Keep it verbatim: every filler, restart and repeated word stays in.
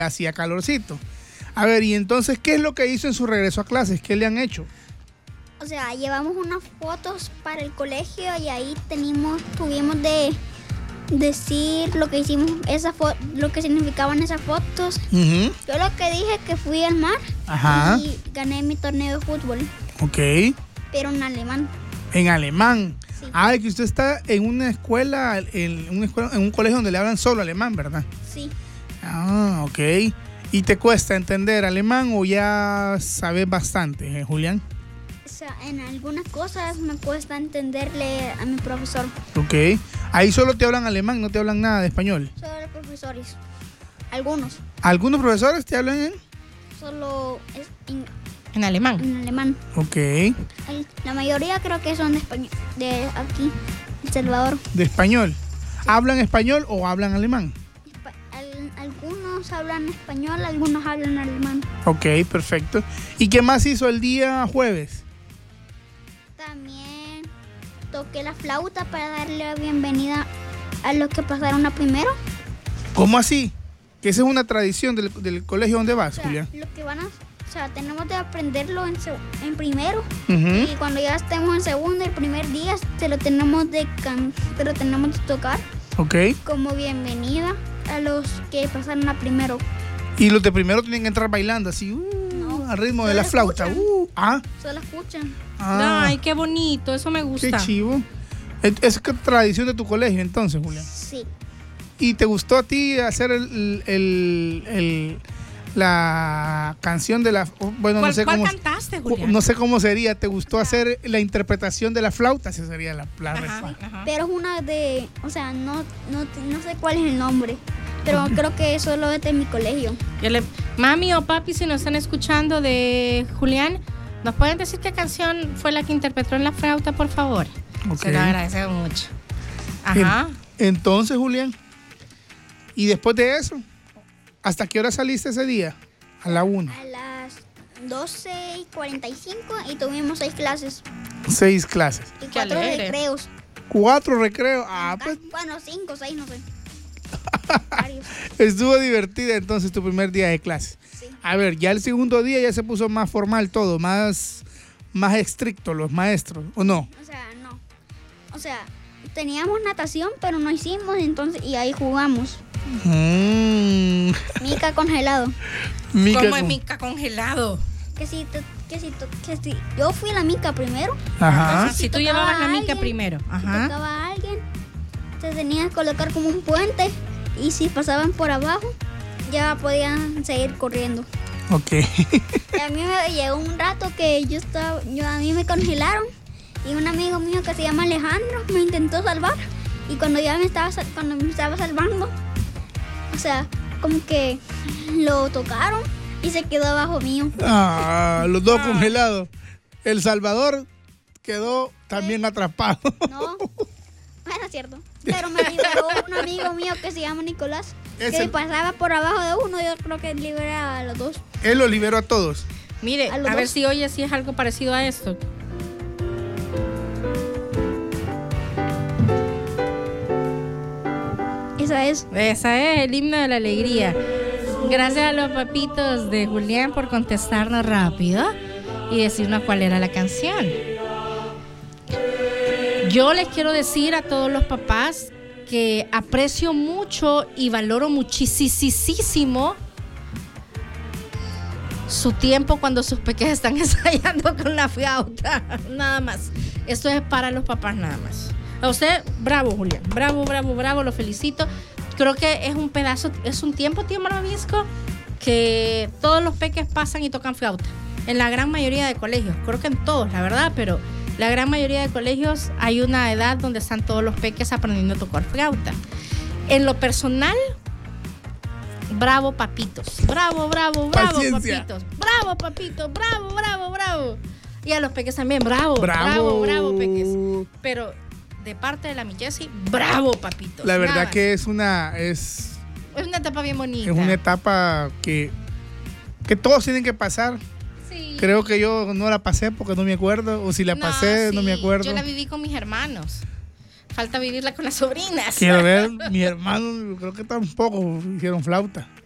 hacía calorcito. A ver, y entonces, ¿qué es lo que hizo en su regreso a clases? ¿Qué le han hecho? O sea, llevamos unas fotos para el colegio y ahí tenemos, tuvimos de decir lo que hicimos, esa fo- lo que significaban esas fotos. Uh-huh. Yo lo que dije que fui al mar. Ajá. Y gané mi torneo de fútbol. Ok. Pero en alemán. En alemán. Sí. Ah, que usted está en una escuela, en una escuela, en un colegio donde le hablan solo alemán, ¿verdad? Sí. Ah, ok. ¿Y te cuesta entender alemán o ya sabes bastante, eh, Julián? O sea, en algunas cosas me cuesta entenderle a mi profesor. Ok. Ahí solo te hablan alemán, no te hablan nada de español. Solo los profesores. Algunos. ¿Algunos profesores te hablan en? Solo es en, En alemán. en alemán. Ok. El- La mayoría creo que son de español, de aquí, El Salvador. ¿De español? ¿Hablan español o hablan alemán? Espa- al- algunos hablan español, algunos hablan alemán. Ok, perfecto. ¿Y qué más hizo el día jueves? También toqué la flauta para darle la bienvenida a los que pasaron a primero. ¿Cómo así? Que esa es una tradición del, del colegio donde vas, O sea, Julián. los que van a, o sea, tenemos de aprenderlo en, seg- en primero. Ujú. Y cuando ya estemos en segundo, el primer día, se lo tenemos de can, se lo tenemos de tocar Ok. como bienvenida a los que pasaron a primero. Y los de primero tienen que entrar bailando así, uh, No, al ritmo de solo la flauta. escuchan. Uh, ah, Solo escuchan. ah, Ay, qué bonito, eso me qué gusta. chivo. Es, es que tradición de tu colegio entonces, Julián. Sí. ¿Y te gustó a ti hacer el, el- el- la canción de la... Bueno, ¿Cuál, no sé cuál cómo... cantaste, Julián? No sé cómo sería. ¿Te gustó hacer la interpretación de la flauta? Esa sería la, la Ajá, respuesta. ajá. Pero es una de, o sea, no, no, no sé cuál es el nombre, pero creo que solo es de mi colegio. Yo le- Mami o papi, si nos están escuchando de Julián, ¿nos pueden decir qué canción fue la que interpretó en la flauta, por favor? Ok. Se lo agradecemos mucho. Ajá. En- entonces, Julián, y después de eso, ¿hasta qué hora saliste ese día? A la una. A las doce y cuarenta y cinco y tuvimos seis clases Seis clases. y Qué cuatro alegre. recreos. Cuatro recreos. Ah, pues Bueno, cinco, seis, no sé. Varios. estuvo divertida entonces tu primer día de clase. Sí. A ver, ya el segundo día ya se puso más formal todo, más, más estricto los maestros, ¿o no? O sea, no. O sea, teníamos natación, pero no hicimos, entonces, y ahí jugamos. Mm. Mica congelado. Mica ¿Cómo es con- mica congelado? Que si, te- que si, to- que si, yo fui la mica primero. Ajá. Entonces, Si tú tocaba llevabas la a mica alguien, primero. Si Ajá. tocaba a alguien, te tenías que colocar como un puente y si pasaban por abajo, ya podían seguir corriendo. Ok. Y a mí me llegó un rato que yo estaba, yo, a mí me congelaron y un amigo mío que se llama Alejandro me intentó salvar y cuando ya me estaba, sal- cuando me estaba salvando, o sea, como que lo tocaron y se quedó abajo mío. Ah, los dos Ah. congelados. El Salvador quedó también atrapado. No, no era cierto. Pero me liberó un amigo mío que se llama Nicolás. Es Que el- pasaba por abajo de uno, yo creo que liberaba a los dos. Él los liberó a todos. Mire, A a, los ver dos. si oye si es algo parecido a esto. Esa es. Esa es el himno de la alegría. Gracias a los papitos de Julián por contestarnos rápido y decirnos cuál era la canción. Yo les quiero decir a todos los papás que aprecio mucho y valoro muchísimo su tiempo cuando sus pequeños están ensayando con la flauta. Nada más. Esto es para los papás nada más. A usted, bravo, Julián. Bravo, bravo, bravo. Lo felicito. Creo que es un pedazo, es un tiempo, tío Malvavisco, que todos los peques pasan y tocan flauta. En la gran mayoría de colegios. Creo que en todos, la verdad, pero la gran mayoría de colegios hay una edad donde están todos los peques aprendiendo a tocar flauta. En lo personal, bravo papitos. Bravo, bravo, bravo Paciencia. papitos. Bravo papitos, bravo, bravo, bravo. Y a los peques también, bravo, Bravo. bravo, bravo peques. Pero de parte de la Michesi, bravo papitos. La verdad Nada. que es una es, Es una etapa bien bonita. es una etapa que, que todos tienen que pasar. Sí. Creo que yo no la pasé porque no me acuerdo. O si la No, pasé, no sí, me acuerdo. Yo la viví con mis hermanos. Falta vivirla con las sobrinas. Quiero ver, mi hermano, creo que tampoco hicieron flauta.